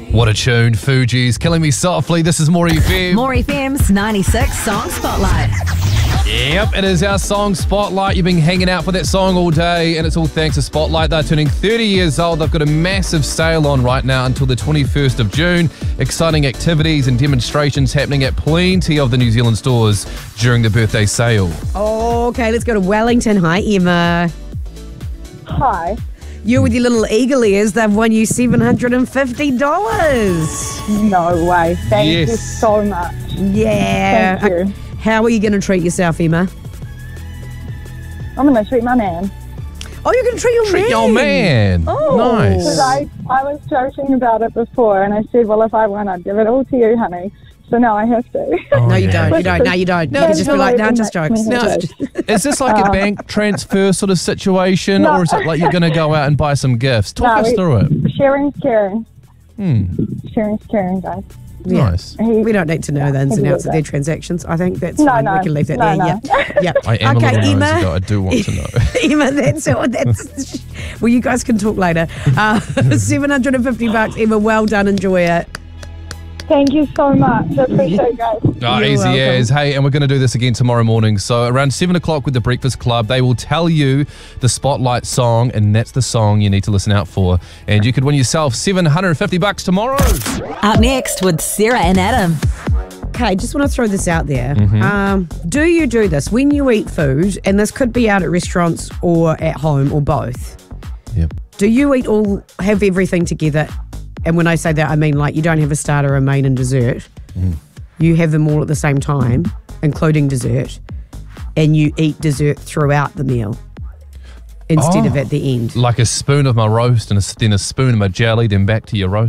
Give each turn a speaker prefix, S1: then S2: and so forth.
S1: What a tune, Fuji's Killing Me Softly. This is More FM.
S2: More FM's 96 Song Spotlight.
S1: Yep, it is our song Spotlight. You've been hanging out for that song all day, and it's all thanks to Spotlight. They're turning 30 years old. They've got a massive sale on right now until the 21st of June. Exciting activities and demonstrations happening at plenty of the New Zealand stores during the birthday sale.
S3: Okay, let's go to Wellington. Hi, Emma.
S4: Hi.
S3: You with your little eagle ears, they've won you $750.
S4: No way. Thank you
S1: Yes.
S4: so much.
S3: Yeah.
S4: Thank you.
S3: How are you going to treat yourself, Emma?
S4: I'm going to treat my man.
S3: Oh, you're going to treat your man?
S1: Treat your man.
S3: Oh.
S1: Nice.
S4: Because I was joking about it before, and I said, well, if I won, I'd give it all to you, honey. So now I have to.
S1: Oh,
S3: No, you
S1: yeah.
S3: don't. You don't. No, you don't.
S1: No,
S3: You can just be like, no, just jokes.
S1: No, is this like a bank transfer sort of situation,
S4: No.
S1: or is it like you're going to go out and buy some gifts? Talk us through it.
S4: Sharing's caring.
S1: Hmm.
S4: Sharing's caring, guys.
S3: Yeah.
S1: Nice.
S3: We don't need to know the ins and outs of their transactions. I think that's fine. We can leave that there.
S4: No.
S3: Yeah.
S1: I am a
S3: Okay,
S1: little
S3: Emma.
S1: nosy, though. I do want to know.
S3: Emma, that's all. Well, you guys can talk later. $750, Emma. Well done. Enjoy it.
S4: Thank you so much. I appreciate it, guys.
S1: Oh,
S3: You're
S1: easy
S3: welcome.
S1: as. Hey, and we're going to do this again tomorrow morning. So around 7 o'clock with the Breakfast Club, they will tell you the Spotlight song, and that's the song you need to listen out for. And you could win yourself $750 tomorrow.
S2: Up next with Sarah and Adam.
S3: Okay, just want to throw this out there.
S1: Mm-hmm.
S3: Do you do this when you eat food, and this could be out at restaurants or at home or both?
S1: Yep.
S3: Do you have everything together? And when I say that, I mean like you don't have a starter, a main and dessert. You have them all at the same time, including dessert, and you eat dessert throughout the meal instead of at the end.
S1: Like a spoon of my roast and then a spoon of my jelly, then back to your roast.